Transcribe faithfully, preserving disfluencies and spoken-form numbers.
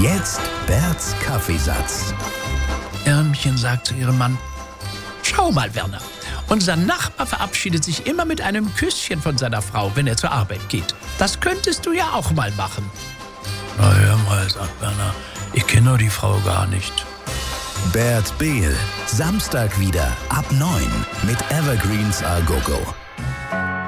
Jetzt Berts Kaffeesatz. Irmchen sagt zu ihrem Mann: Schau mal, Werner, unser Nachbar verabschiedet sich immer mit einem Küsschen von seiner Frau, wenn er zur Arbeit geht. Das könntest du ja auch mal machen. Na hör mal, sagt Werner, ich kenne doch die Frau gar nicht. Bert Behl, Samstag wieder ab neun mit Evergreens A Go Go.